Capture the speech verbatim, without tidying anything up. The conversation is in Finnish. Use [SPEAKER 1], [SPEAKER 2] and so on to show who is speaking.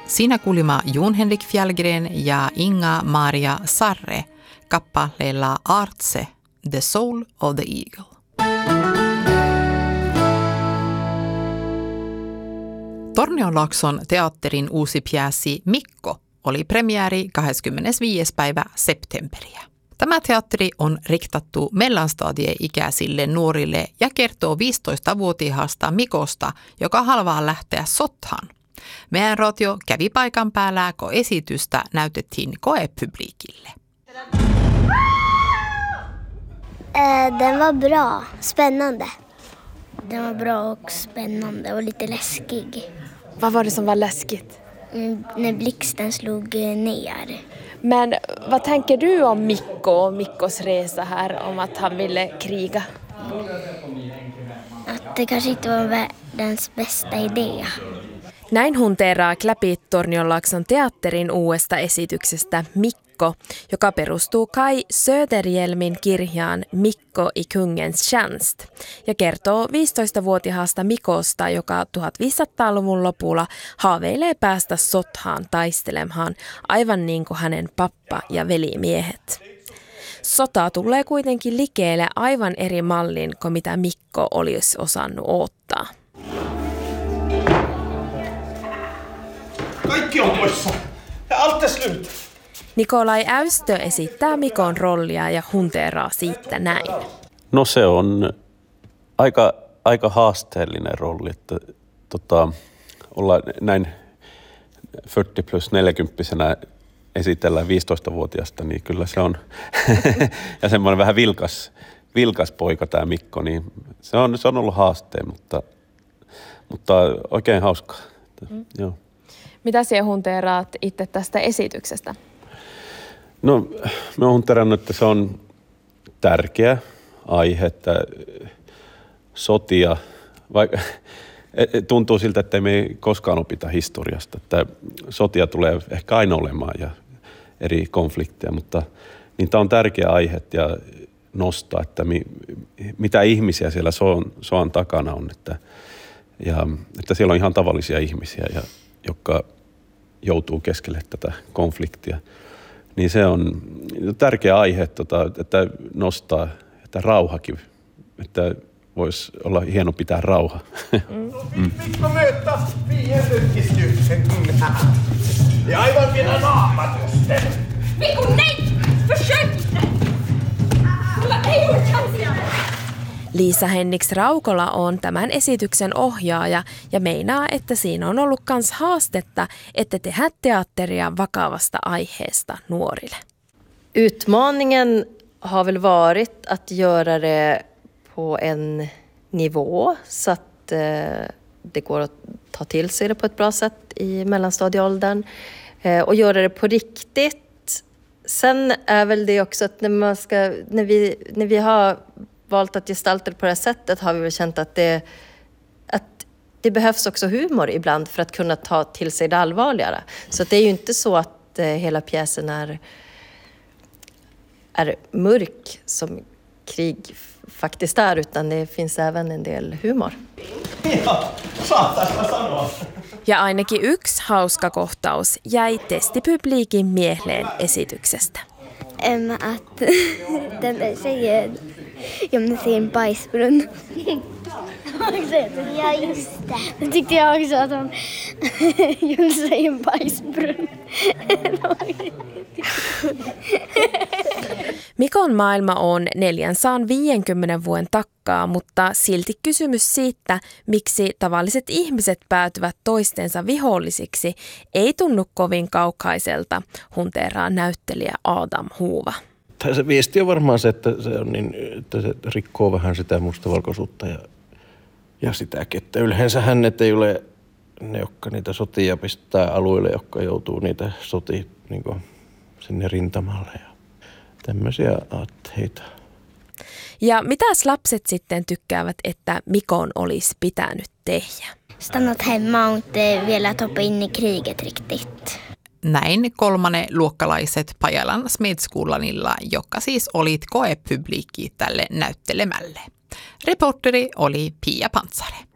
[SPEAKER 1] Siinä kuulimme Jon-Henrik Fjällgren ja Inga-Maria Sarre kappaleella Artse, The Soul of the Eagle. Tornionlaakson teatterin uusi pjääsi Mikko oli premiäri kahdeskymmenesviides päivä septemberiä. Tämä teatteri on riktattu mellanstadie-ikäisille nuorille ja kertoo viisitoistavuotiaasta Mikosta, joka haluaa lähteä sothaan. Meidän radio kävi paikan päällä, kun esitystä näytettiin koepublikille.
[SPEAKER 2] Den var bra, spännande. Den var bra och spännande och lite läskig.
[SPEAKER 3] Vad var det som var läskigt?
[SPEAKER 2] Mm, när blixten slog ner.
[SPEAKER 3] Men vad tänker du om Mikko och Mikkos resa här, om att han ville kriga?
[SPEAKER 2] Att det kanske inte var världens bästa idé.
[SPEAKER 3] Näin hunteeraa Kläpi Tornionlaakson teatterin uudesta esityksestä Mikko, joka perustuu Kai Söderhjelmin kirjaan Mikko i kungens tjänst ja kertoo viisitoistavuotiaasta Mikosta, joka viisitoistasadan-luvun lopulla haaveilee päästä sothaan taistelemaan aivan niin kuin hänen pappa ja velimiehet. Sota tulee kuitenkin liikkeelle aivan eri mallin kuin mitä Mikko olisi osannut odottaa.
[SPEAKER 4] Kaikki on poissa. Ja allt är slut.
[SPEAKER 3] Nikolai Äystö esittää Mikon rollia ja hunteeraa siitä näin.
[SPEAKER 5] No se on aika, aika haasteellinen rolli, että tota, olla näin fyrtio plus neljäkymppisenä esitellään viisitoistavuotiaasta, niin kyllä se on, ja semmoinen vähän vilkas, vilkas poika tämä Mikko, niin se on, se on ollut haasteen, mutta, mutta oikein hauskaa. Mm. Joo.
[SPEAKER 3] Mitä sinä hunteeraat itse tästä esityksestä?
[SPEAKER 5] No, mä oon hunteerannut, että se on tärkeä aihe, että sotia, vaikka tuntuu siltä, että ei me koskaan opita historiasta, että sotia tulee ehkä aina olemaan ja eri konflikteja, mutta niin tämä on tärkeä aihe ja nostaa, että mi, mitä ihmisiä siellä soan, soan takana on, että, ja, että siellä on ihan tavallisia ihmisiä, ja, jotka joutuu keskelle tätä konfliktia. Niin se on tärkeä aihe, tota, että nostaa, että rauhakin, että voisi olla hieno pitää rauha. Mm.
[SPEAKER 4] Mm. Mikko möta fienden i slutet. Ja aivan vielä naamat just.
[SPEAKER 6] Mikko, nej! Försök inte! Mulla ei ole chanssia!
[SPEAKER 3] Liisa Henniks Raukola on tämän esityksen ohjaaja ja meinaa, että siinä on ollut kans haastetta, että tehdä teatteria vakavasta aiheesta nuorille.
[SPEAKER 7] Utmaningen har väl varit att göra det på en nivå så att det går att ta till sig det på ett bra sätt i mellanstadieåldern och göra det på riktigt. Sen är väl det också att när man ska när vi när vi har valt att gestalta det på det här sättet har vi väl känt att det att det behövs också humor ibland för att kunna ta till sig det allvarligare. Så det är ju inte så att hela pjäsen är är mörk som krig faktiskt är, utan det finns även en del humor.
[SPEAKER 4] Ja, saatais mä sanoa.
[SPEAKER 3] Ja ainakin yksi hauska kohtaus jäi testipubliikin mieleen esityksestä.
[SPEAKER 2] Um, att den där tjejen gömde sig i en bajsbrunn. Ja, just det. Det tyckte jag också, att hon gömde sig i en bajsbrunn.
[SPEAKER 3] Mikon maailma on neljäsataaviisikymmentä vuoden takkaa, mutta silti kysymys siitä, miksi tavalliset ihmiset päätyvät toistensa vihollisiksi, ei tunnu kovin kaukaiselta, hunteeraa näyttelijä Adam Huuva.
[SPEAKER 8] Se viesti on varmaan se, että se, on niin, että se rikkoo vähän sitä mustavalkoisuutta ja, ja sitäkin, että yleensähän ne ei ole ne, jotka niitä sotia pistää alueille, jotka joutuu niitä sotia niin kuin sinne rintamalle ja tämmöisiä aatteita.
[SPEAKER 3] Ja mitäs lapset sitten tykkäävät, että Mikon olisi pitänyt tehdä?
[SPEAKER 2] Stannat hemma och inte velat hoppa in i kriget riktigt.
[SPEAKER 1] Näin kolmannen luokkalaiset Pajalan Smedskulanilla, joka siis olit koepubliikki tälle näyttelemälle. Reporteri oli Pia Pantsare.